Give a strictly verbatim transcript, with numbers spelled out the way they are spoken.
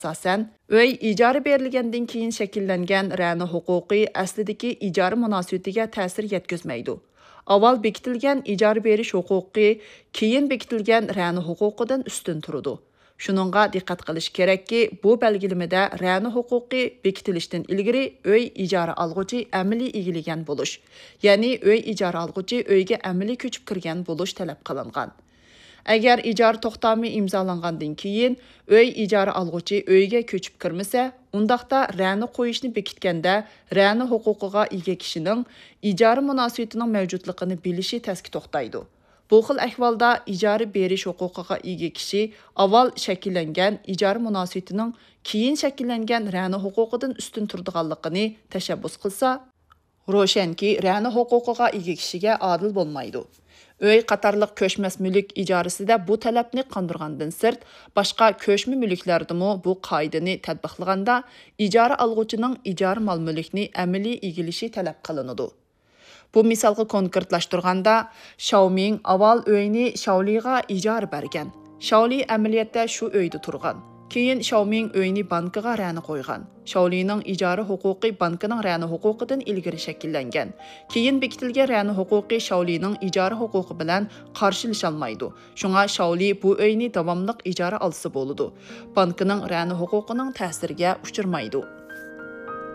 Asasen, öy ijara berilgandan keyin shakllangan ra'na huquqi aslidagi ijara munosabatiga ta'sir yetkazmaydi. Avval bekitilgan ijara berish huquqi keyin bekitilgan ra'na huquqidan ustun turadi. Shuningga diqqat qilish kerakki, bu belgilamada ra'na huquqi bekitilishdan ilgari öy ijara alg'uchi amaliy egilagan bo'lish, ya'ni öy ijara alg'uchi uyga amaliy ko'chib kirgan bo'lish talab qilingan. Agar ijara to'xtami imzolangandan keyin uy ijara alg'uchi uyga ko'chib kirmasa, undaqda ra'na qo'yishni bekitganda ra'na huquqiga ega kishining ijara munosabatining mavjudligini bilishi tasga to'xtaydi. Bu xil ahvolda ijara berish huquqiga ega kishi avval shakllangan ijara munosabatining keyin shakllangan ra'na huquqidan ustun turadiganligini tashabbus qilsa, ro'shanki ra'na huquqiga ega kishiga adil bo'lmaydi. Öy qatarlıq köşməs mülk icarəsində bu tələbni qandırğandan sırt, başqa köşmə mülklərdəmü bu qaydını tətbiqlığanda icara alğucunun icara mal mülkni əməli igilişi tələb qılınıdı. Bu misalğı konkretlaşdırğanda, Xiaoming aval öyni Shaoliga icara bərgən. Shaoli əməliyyətdə şu öydə turğan. Keyin Xiaoming öyni bankiga ra'na qo'ygan. Shaolining ijara huquqi bankining ra'na huquqidan ilgari shakllangan. Keyin bekitilgan ra'na huquqi Shaolining ijara huquqi bilan qarshilasholmaydi. Shunga Shaoli bu uyni davomliq ijara olsa bo'ladi. Bankining ra'na huquqining ta'siriga uchirmaydi.